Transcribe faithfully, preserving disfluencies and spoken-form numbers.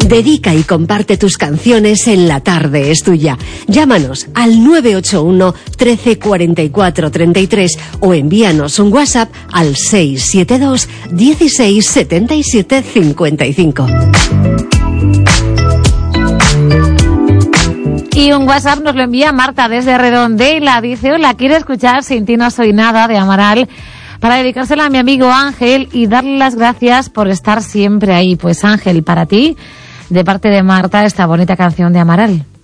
Dedica y comparte tus canciones en La Tarde es Tuya. Llámanos al nueve ocho uno, trece, cuarenta y cuatro, treinta y tres o envíanos un WhatsApp al seis siete dos, dieciséis, setenta y siete, cincuenta y cinco. Y un WhatsApp nos lo envía Marta desde Redondela. Dice: hola, quiero escuchar Sin ti no soy nada de Amaral para dedicársela a mi amigo Ángel y darle las gracias por estar siempre ahí. Pues Ángel, para ti, de parte de Marta, esta bonita canción de Amaral.